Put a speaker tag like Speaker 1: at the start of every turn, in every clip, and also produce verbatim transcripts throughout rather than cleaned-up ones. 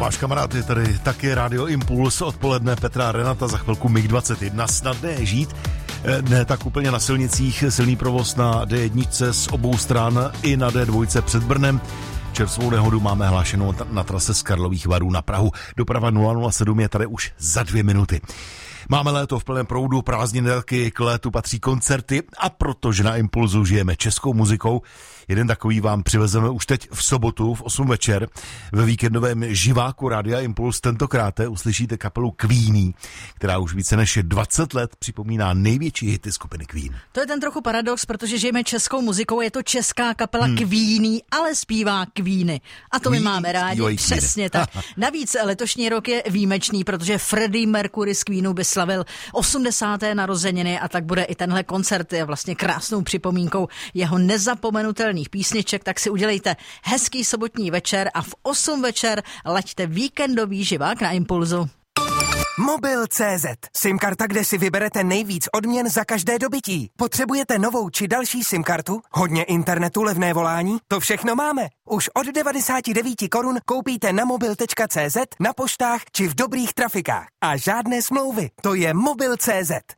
Speaker 1: váš kamarád je tady taky Radio Impuls, odpoledne Petra a Renata, za chvilku mig dvacet jedna, snadné je žít. Ne tak úplně na silnicích, silný provoz na D jedna z obou stran i na D dva před Brnem. Čerstvou nehodu máme hlášenou na trase z Karlových Varů na Prahu. Doprava nula nula sedm je tady už za dvě minuty. Máme léto v plném proudu, prázdninelky, k létu patří koncerty a protože na Impulzu žijeme českou muzikou, jeden takový vám přivezeme už teď v sobotu v osm večer. Ve víkendovém živáku Rádia Impuls tentokrát uslyšíte kapelu Queenie, která už více než dvacet let připomíná největší hity skupiny Queen.
Speaker 2: To je ten trochu paradox, protože žijeme českou muzikou, je to česká kapela hmm. Queenie, ale zpívá Queeny. A to Queen, my máme rádi, přesně tak. Navíc letošní rok je výjimečný, protože Freddie Mercury z Queenu by slavil osmdesáté narozeniny a tak bude i tenhle koncert je vlastně krásnou připomínkou jeho nezapomenutelných písniček, tak si udělejte hezký sobotní večer a v osm večer laďte víkendový živák na Impulzu.
Speaker 3: Mobil tečka cé zet. SIM-karta, kde si vyberete nejvíc odměn za každé dobytí. Potřebujete novou či další SIM-kartu? Hodně internetu, levné volání? To všechno máme. Už od devadesát devět korun koupíte na mobil tečka cé zet, na poštách či v dobrých trafikách. A žádné smlouvy. To je mobil tečka cé zet.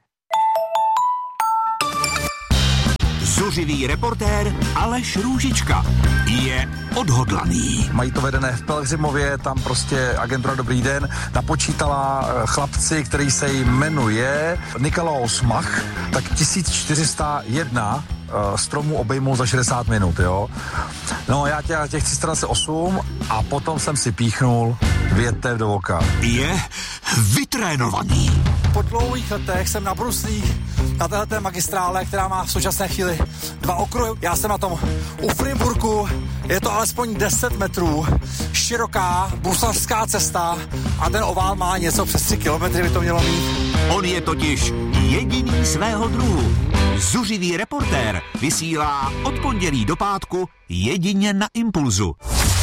Speaker 4: Zuřivý reportér Aleš Růžička je odhodlaný.
Speaker 5: Mají to vedené v Pelhřimově, tam prostě agentura Dobrý den napočítala chlapci, který se jmenuje Nikolaus Mach, tak tisíc čtyři sta jedna uh, stromů obejmul za šedesát minut, jo. No já těch, těch tři sta dvacet osm a potom jsem si píchnul větev do oka.
Speaker 4: Je vytrénovaný.
Speaker 6: Po dlouhých letech jsem nabruslý na téhleté magistrále, která má v současné chvíli dva okruhy. Já jsem na tom u Frimburku, je to alespoň deset metrů, široká bruslařská cesta a ten ovál má něco přes tři kilometry, by to mělo mít.
Speaker 4: On je totiž jediný svého druhu. Zuřivý reportér vysílá od pondělí do pátku jedině na Impulzu.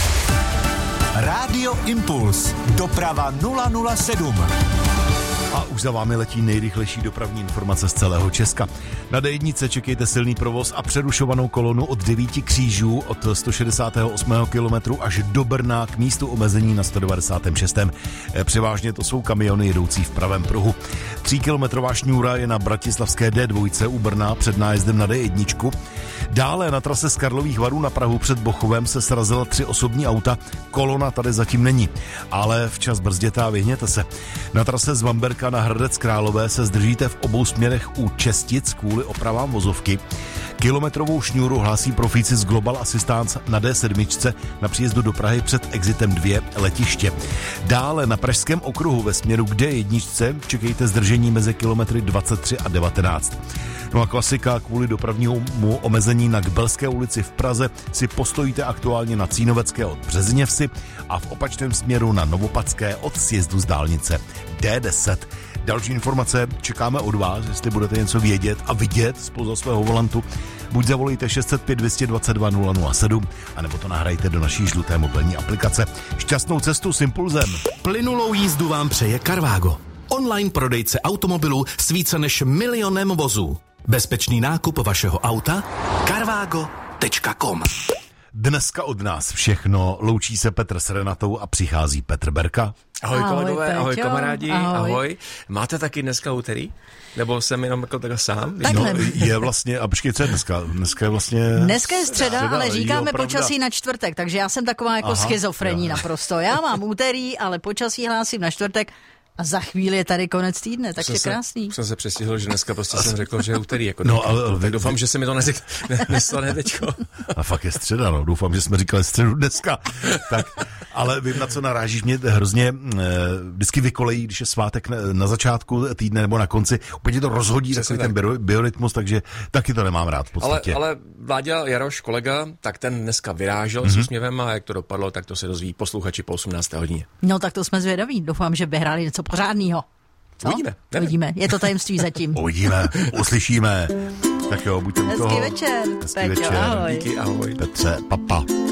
Speaker 4: Rádio Impuls, doprava nula nula sedm.
Speaker 1: A už za vámi letí nejrychlejší dopravní informace z celého Česka. Na D jedna čekejte silný provoz a přerušovanou kolonu od devíti křížů od sto šedesátého osmého kilometru až do Brna k místu omezení na sto devadesátém šestém Převážně to jsou kamiony jedoucí v pravém pruhu. Tříkilometrová šňůra je na bratislavské D dva u Brna před nájezdem na D jedna. Dále na trase z Karlových Varů na Prahu před Bochovem se srazila tři osobní auta. Kolona tady zatím není, ale včas brzděte a vyhněte se. Na trase z Vamberka na Hradec Králové se zdržíte v obou směrech u Čestic kvůli opravám vozovky. Kilometrovou šňůru hlásí profíci z Global Assistance na D sedm na příjezdu do Prahy před exitem dva letiště. Dále na pražském okruhu ve směru k D jedna čekejte zdržení mezi kilometry dvacet tři a devatenáct. No a klasika, kvůli dopravnímu omezení na Kbelské ulici v Praze si postojíte aktuálně na Cínovecké od Březněvsi a v opačném směru na Novopadské od sjezdu z dálnice D deset. Další informace čekáme od vás, jestli budete něco vědět a vidět spoza svého volantu. Buď zavolejte šest set pět, dvě dvacet dva, nula nula sedm, anebo to nahrajte do naší žluté mobilní aplikace. Šťastnou cestu s Impulzem.
Speaker 7: Plynulou jízdu vám přeje Carvago. Online prodejce automobilů s více než milionem vozů. Bezpečný nákup vašeho auta carvago tečka com.
Speaker 1: Dneska od nás všechno. Loučí se Petr s Renatou a přichází Petr Berka.
Speaker 8: Ahoj, ahoj kolegové, Péťo, ahoj kamarádi, ahoj. ahoj. Máte taky dneska úterý? Nebo jsem jenom jako takhle sám?
Speaker 1: No, je vlastně, a počkej, co je dneska? Dneska je vlastně...
Speaker 2: Dneska je středa, středa ale říkáme jo, počasí na čtvrtek, takže já jsem taková jako Aha, schizofrení jo. naprosto. Já mám úterý, ale počasí hlásím na čtvrtek. A za chvíli je tady konec týdne, tak je krásný.
Speaker 8: Už jsem se přestihl, že dneska prostě jsem řekl, že je úterý. Jako no, ale, ale, tak doufám, že se mi to nestane teďko.
Speaker 1: A fakt je středa, no. Doufám, že jsme říkali středu dneska. Tak, ale vím, na co narážíš, mě hrozně eh, vždycky vykolejí, když je svátek na, na začátku týdne nebo na konci. Úplně to rozhodí takový tak. ten biorytmus, takže taky to nemám rád v podstatě.
Speaker 8: Ale, ale Vláďa Jaroš, kolega, tak ten dneska vyrážel mm-hmm. s úsměvem a jak to dopadlo, tak to se dozví posluchači po osmnácté hodině.
Speaker 2: No tak to jsme zvědaví. Doufám, že vyhráli něco pořádného. Co?
Speaker 8: Uvidíme.
Speaker 2: Uvidíme. Je to tajemství zatím.
Speaker 1: Uvidíme, uslyšíme. Tak jo, buďte u toho.
Speaker 2: Hezký večer.
Speaker 1: Hezký
Speaker 2: Peťo,
Speaker 1: večer.
Speaker 2: ahoj.
Speaker 8: Díky, ahoj.
Speaker 1: Petře, papa.